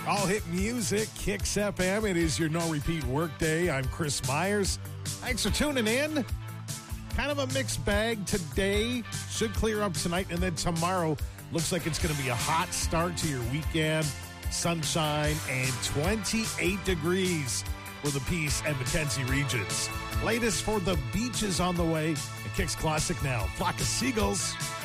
All hit music, Kicks FM. It is your no repeat workday. I'm Chris Myers. Thanks for tuning in. Kind of a mixed bag today. Should clear up tonight, and then tomorrow looks like it's going to be a hot start to your weekend. Sunshine and 28 degrees for the Peace and Mackenzie regions. Latest for the beaches on the way. The Kicks Classic now. Flock of Seagulls.